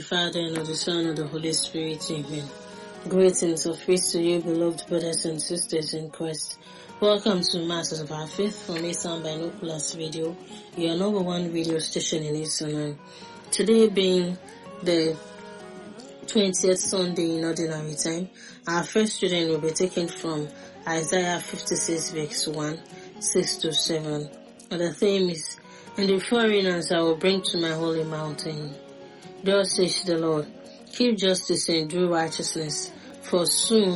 Father, and of the Son, and of the Holy Spirit. Amen. Greetings of peace to you, beloved brothers and sisters in Christ. Welcome to Masters of Our Faith from Eastern Binoculars Radio, your number one radio station in Eastern. Today being the 20th Sunday in Ordinary Time, our first reading will be taken from Isaiah 56 verse 1, 6 to 7. And the theme is, "And the foreigners I will bring to my holy mountain. Thus says the Lord, keep justice and do righteousness, for soon